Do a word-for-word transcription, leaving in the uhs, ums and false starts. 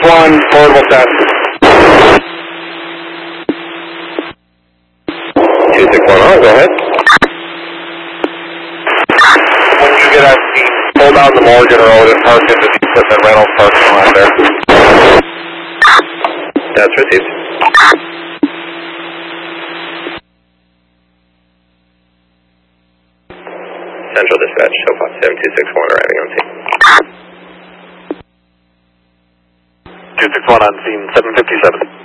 one, portable test. two six one on, go ahead. When you get at the pull down the Morgan Road and park into the equipment rental parking lot there. That's received. Central Dispatch, SoFox seven two six one arriving on scene. two six one on scene, seven fifty-seven.